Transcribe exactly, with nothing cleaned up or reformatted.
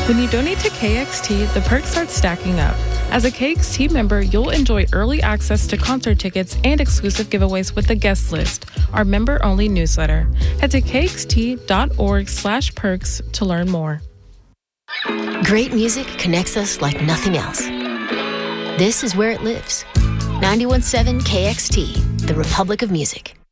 When you donate to K X T, the perks start stacking up. As a K X T member, you'll enjoy early access to concert tickets and exclusive giveaways with the guest list, our member-only newsletter. Head to kxt.org slash perks to learn more. Great music connects us like nothing else. This is where it lives. ninety-one point seven K X T, the Republic of Music.